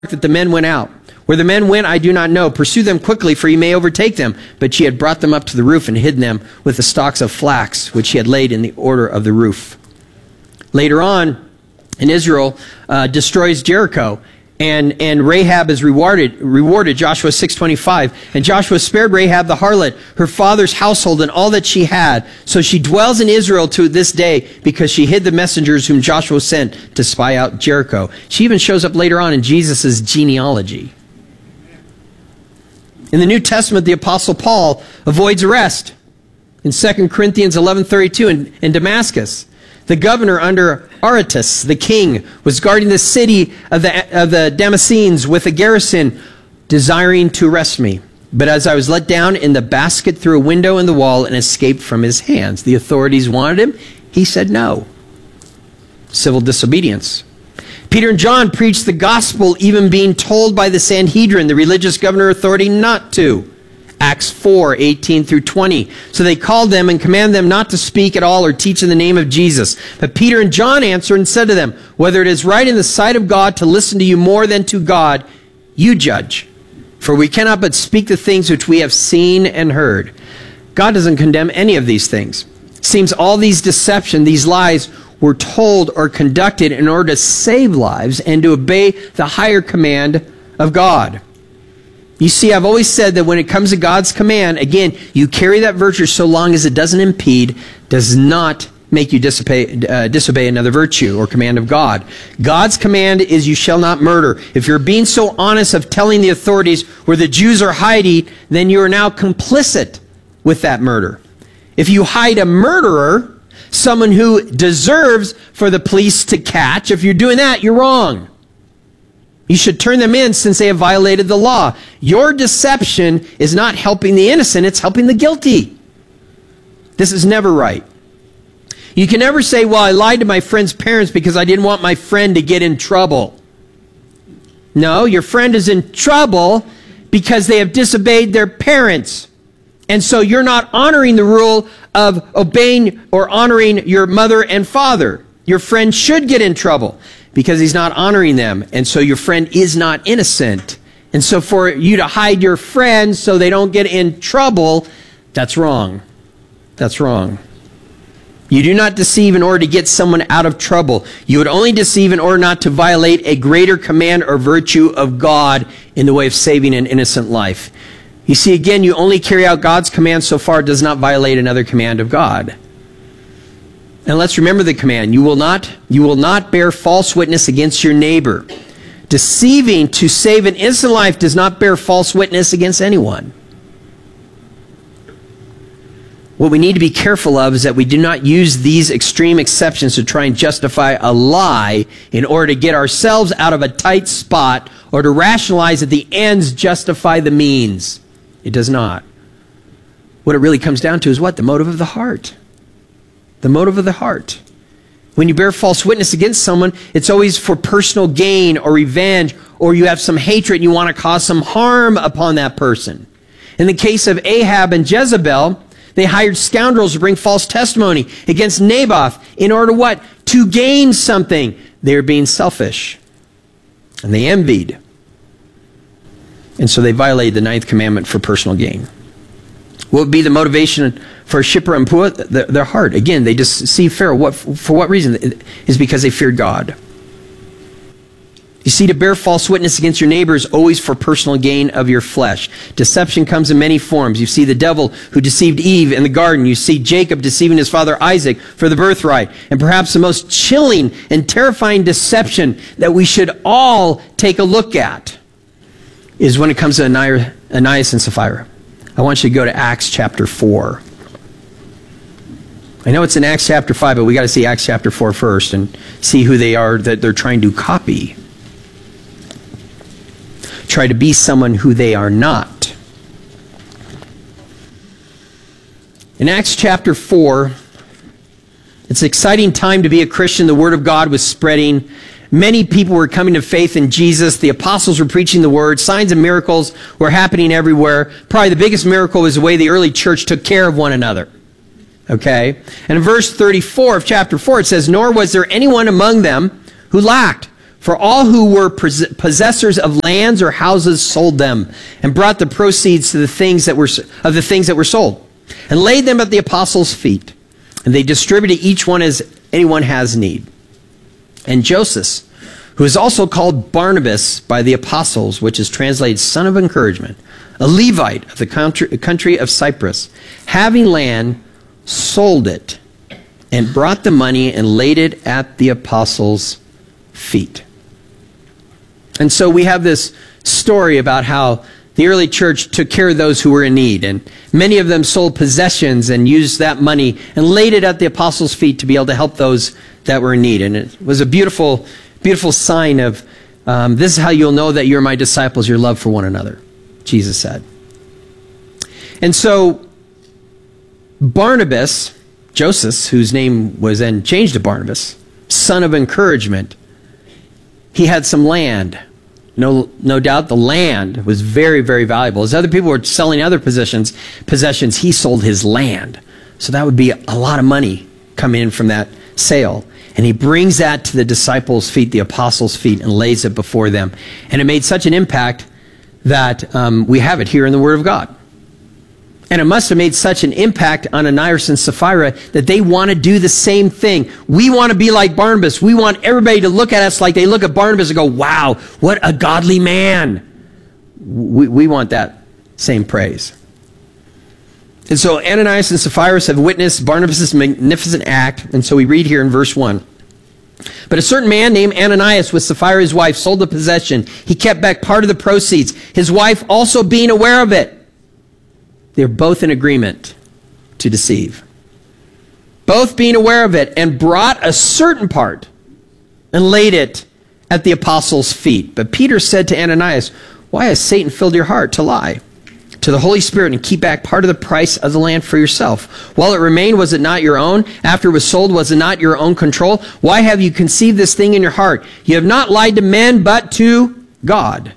that the men went out. Where the men went, I do not know. Pursue them quickly, for you may overtake them. But she had brought them up to the roof and hidden them with the stalks of flax, which she had laid in the order of the roof. Later on, and Israel destroys Jericho, and Rahab is rewarded, Joshua 6:25. And Joshua spared Rahab the harlot, her father's household, and all that she had. So she dwells in Israel to this day, because she hid the messengers whom Joshua sent to spy out Jericho. She even shows up later on in Jesus' genealogy. In the New Testament, the Apostle Paul avoids arrest. In 2 Corinthians 11:32, in Damascus, the governor under Aretas, the king, was guarding the city of the Damascenes with a garrison, desiring to arrest me. But as I was let down in the basket through a window in the wall and escaped from his hands. The authorities wanted him. He said no. Civil disobedience. Peter and John preached the gospel, even being told by the Sanhedrin, the religious governor authority, not to. Acts 4:18 through 20. So they called them and commanded them not to speak at all or teach in the name of Jesus. But Peter and John answered and said to them, whether it is right in the sight of God to listen to you more than to God, you judge. For we cannot but speak the things which we have seen and heard. God doesn't condemn any of these things. It seems all these deception, these lies, were told or conducted in order to save lives and to obey the higher command of God. You see, I've always said that when it comes to God's command, again, you carry that virtue so long as it doesn't impede, does not make you disobey another virtue or command of God. God's command is you shall not murder. If you're being so honest of telling the authorities where the Jews are hiding, then you are now complicit with that murder. If you hide a murderer, someone who deserves for the police to catch, if you're doing that, you're wrong. You should turn them in since they have violated the law. Your deception is not helping the innocent, it's helping the guilty. This is never right. You can never say, well, I lied to my friend's parents because I didn't want my friend to get in trouble. No, your friend is in trouble because they have disobeyed their parents. And so you're not honoring the rule of obeying or honoring your mother and father. Your friend should get in trouble because he's not honoring them. And so your friend is not innocent. And so for you to hide your friend so they don't get in trouble, that's wrong. That's wrong. You do not deceive in order to get someone out of trouble. You would only deceive in order not to violate a greater command or virtue of God in the way of saving an innocent life. You see, again, you only carry out God's command so far it does not violate another command of God. And let's remember the command. You will not bear false witness against your neighbor. Deceiving to save an innocent life does not bear false witness against anyone. What we need to be careful of is that we do not use these extreme exceptions to try and justify a lie in order to get ourselves out of a tight spot or to rationalize that the ends justify the means. It does not. What it really comes down to is what? The motive of the heart. The motive of the heart. When you bear false witness against someone, it's always for personal gain or revenge, or you have some hatred and you want to cause some harm upon that person. In the case of Ahab and Jezebel, they hired scoundrels to bring false testimony against Naboth in order what? To gain something. They were being selfish. And they envied. And so they violated the 9th commandment for personal gain. What would be the motivation for Shiphrah and Puah? Their heart. Again, they deceived Pharaoh. For what reason? It is because they feared God. You see, to bear false witness against your neighbor is always for personal gain of your flesh. Deception comes in many forms. You see the devil who deceived Eve in the garden. You see Jacob deceiving his father Isaac for the birthright. And perhaps the most chilling and terrifying deception that we should all take a look at is when it comes to Ananias and Sapphira. I want you to go to Acts chapter 4. I know it's in Acts chapter 5, but we got to see Acts chapter 4 first and see who they are that they're trying to copy. Try to be someone who they are not. In Acts chapter 4, it's an exciting time to be a Christian. The Word of God was spreading. Many people were coming to faith in Jesus. The apostles were preaching the Word. Signs and miracles were happening everywhere. Probably the biggest miracle was the way the early church took care of one another. Okay? And in verse 34 of chapter 4, it says, "Nor was there anyone among them who lacked, For all who were possessors of lands or houses sold them, and brought the proceeds to the things that were sold, and laid them at the apostles' feet. And they distributed each one as anyone has need. And Joseph, who is also called Barnabas by the apostles, which is translated son of encouragement, a Levite of the country of Cyprus, having land, sold it, and brought the money and laid it at the apostles' feet. And so we have this story about how the early church took care of those who were in need. And many of them sold possessions and used that money and laid it at the apostles' feet to be able to help those that were in need. And it was a beautiful, beautiful sign of, this is how you'll know that you're my disciples, your love for one another, Jesus said. And so Barnabas, Joseph, whose name was then changed to Barnabas, son of encouragement, he had some land. No doubt the land was very, very valuable. As other people were selling other possessions, he sold his land. So that would be a lot of money coming in from that sale. And he brings that to the disciples' feet, the apostles' feet, and lays it before them. And it made such an impact that we have it here in the Word of God. And it must have made such an impact on Ananias and Sapphira that they want to do the same thing. We want to be like Barnabas. We want everybody to look at us like they look at Barnabas and go, wow, what a godly man. We want that same praise. And so Ananias and Sapphira have witnessed Barnabas' magnificent act. And so we read here in verse 1. But a certain man named Ananias with Sapphira his wife sold the possession. He kept back part of the proceeds, his wife also being aware of it. They're both in agreement to deceive. Both being aware of it, and brought a certain part and laid it at the apostles' feet. But Peter said to Ananias, why has Satan filled your heart to lie to the Holy Spirit and keep back part of the price of the land for yourself? While it remained, was it not your own? After it was sold, was it not your own control? Why have you conceived this thing in your heart? You have not lied to men, but to God.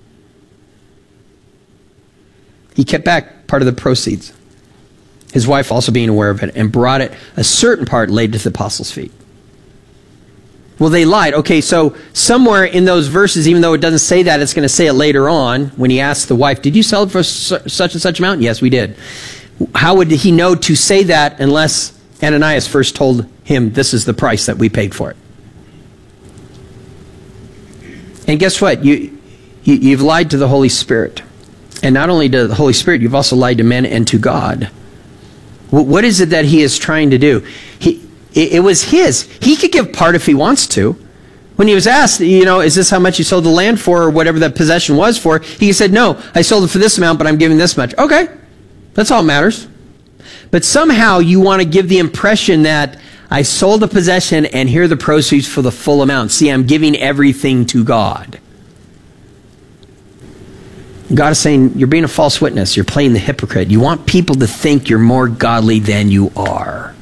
He kept back part of the proceeds, his wife also being aware of it, and brought it, a certain part, laid to the apostles' feet. Well, they lied. Okay, so somewhere in those verses, even though it doesn't say that, it's going to say it later on when he asks the wife, did you sell it for such and such amount? Yes, we did. How would he know to say that unless Ananias first told him, this is the price that we paid for it? And guess what? You've lied to the Holy Spirit. And not only to the Holy Spirit, you've also lied to men and to God. What is it that he is trying to do? It was his. He could give part if he wants to. When he was asked, is this how much you sold the land for, or whatever that possession was for, he said, no, I sold it for this amount, but I'm giving this much. Okay, that's all that matters. But somehow you want to give the impression that I sold a possession and here are the proceeds for the full amount. See, I'm giving everything to God. God is saying, you're being a false witness. You're playing the hypocrite. You want people to think you're more godly than you are.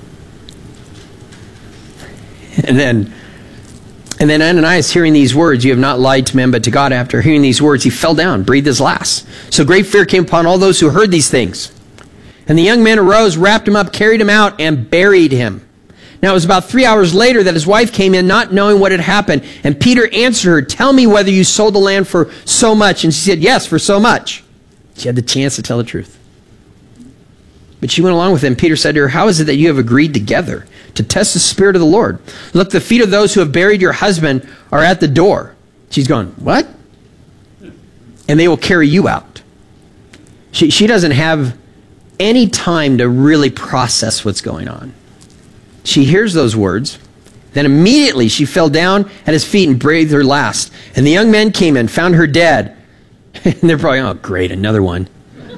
And then Ananias, hearing these words, you have not lied to men but to God, after hearing these words, he fell down, breathed his last. So great fear came upon all those who heard these things. And the young man arose, wrapped him up, carried him out, and buried him. Now it was about 3 hours later that his wife came in, not knowing what had happened. And Peter answered her, tell me whether you sold the land for so much. And she said, yes, for so much. She had the chance to tell the truth. But she went along with him. Peter said to her, how is it that you have agreed together to test the Spirit of the Lord? Look, the feet of those who have buried your husband are at the door. She's going, what? And they will carry you out. She doesn't have any time to really process what's going on. She hears those words. Then immediately she fell down at his feet and breathed her last. And the young men came in, found her dead. And they're probably, oh, great, another one.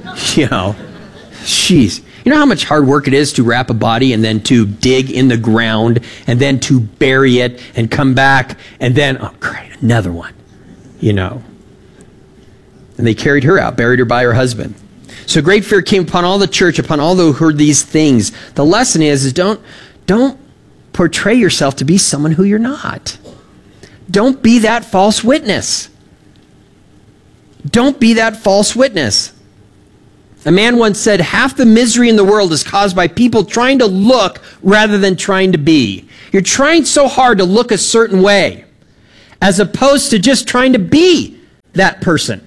Jeez. You know how much hard work it is to wrap a body and then to dig in the ground and then to bury it and come back and then, oh, great, another one. And they carried her out, buried her by her husband. So great fear came upon all the church, upon all those who heard these things. The lesson is don't portray yourself to be someone who you're not. Don't be that false witness. Don't be that false witness. A man once said, half the misery in the world is caused by people trying to look rather than trying to be. You're trying so hard to look a certain way. as opposed to just trying to be that person.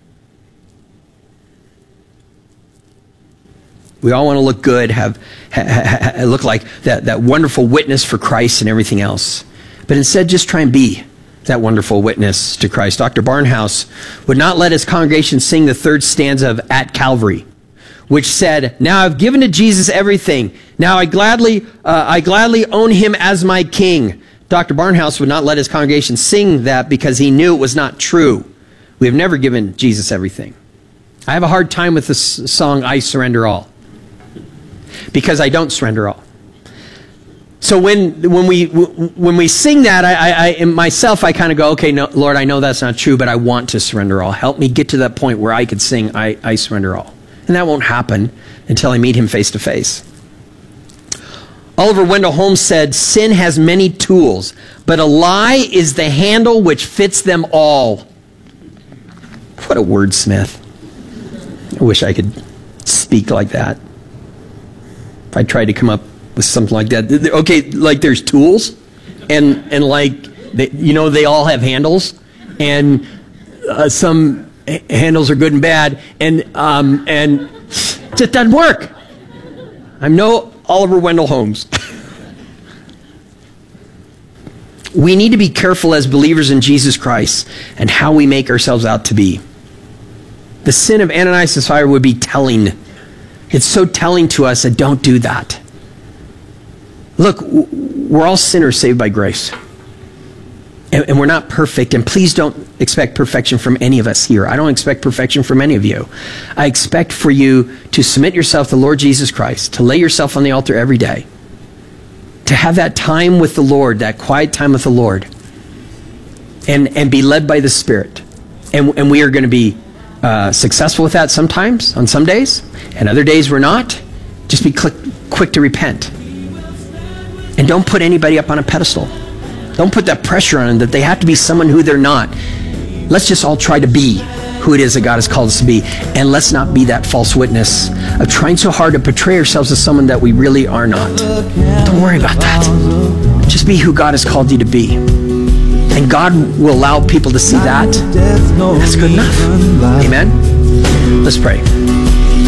We all want to look good, look like that wonderful witness for Christ and everything else. But instead, just try and be that wonderful witness to Christ. Dr. Barnhouse would not let his congregation sing the third stanza of At Calvary, which said, "Now I've given to Jesus everything. Now I gladly own him as my king." Dr. Barnhouse would not let his congregation sing that because he knew it was not true. We have never given Jesus everything. I have a hard time with this song, "I Surrender All," because I don't surrender all. So when we sing that, I myself, I kind of go, okay, no, Lord, I know that's not true, but I want to surrender all. Help me get to that point where I could sing, I surrender all. And that won't happen until I meet him face to face. Oliver Wendell Holmes said, "Sin has many tools, but a lie is the handle which fits them all." What a wordsmith. I wish I could speak like that. If I tried to come up with something like that. Okay, like there's tools, and like, they all have handles, and some handles are good and bad, and it just doesn't work. I'm no Oliver Wendell Holmes. We need to be careful as believers in Jesus Christ and how we make ourselves out to be. The sin of Ananias and Sapphira would be telling. It's so telling to us that don't do that. Look, we're all sinners saved by grace. And we're not perfect. And please don't expect perfection from any of us here. I don't expect perfection from any of you. I expect for you to submit yourself to the Lord Jesus Christ, to lay yourself on the altar every day, to have that time with the Lord, that quiet time with the Lord, and be led by the Spirit. And we are going to be successful with that sometimes, on some days, and other days we're not. Just be quick to repent. And don't put anybody up on a pedestal. Don't put that pressure on them that they have to be someone who they're not. Let's just all try to be who it is that God has called us to be. And let's not be that false witness of trying so hard to portray ourselves as someone that we really are not. Don't worry about that. Just be who God has called you to be. And God will allow people to see that. That's good enough. Amen? Let's pray.